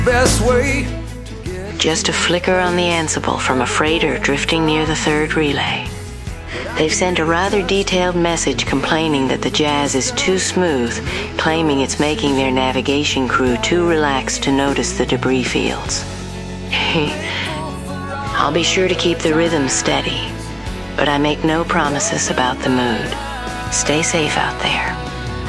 Best way. Just a flicker on the Ansible from a freighter drifting near the third relay. They've sent a rather detailed message complaining that the Jazz is too smooth, claiming it's making their navigation crew too relaxed to notice the debris fields. I'll be sure to keep the rhythm steady, but I make no promises about the mood. Stay safe out there.